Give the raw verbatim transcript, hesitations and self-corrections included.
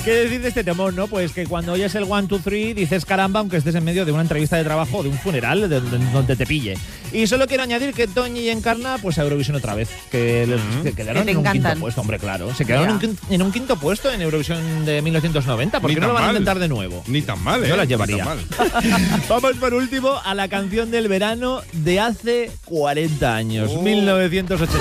¿Qué decir de este temor, no? Pues que cuando oyes el one, two, three dices caramba, aunque estés en medio de una entrevista de trabajo o de un funeral, de, de, de, donde te pille. Y solo quiero añadir que Toñi y Encarna, pues a Eurovisión otra vez. Que, les, Mm. que quedaron Que te en un encantan. quinto puesto, hombre, claro. Se quedaron en un, quin- en un quinto puesto en Eurovisión de mil novecientos noventa. ¿Por Ni qué no tan lo van a mal. intentar de nuevo? Ni tan mal, ¿eh? Yo las Ni llevaría. tan mal. Vamos por último a la canción del verano de hace cuarenta años, Oh. mil novecientos ochenta.